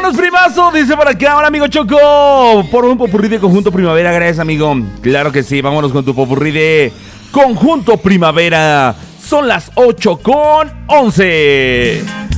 Vámonos, primazo, dice por acá, hola amigo Choco, por un popurrí de Conjunto Primavera, gracias amigo. Claro que sí, vámonos con tu popurrí de Conjunto Primavera. Son las 8:11.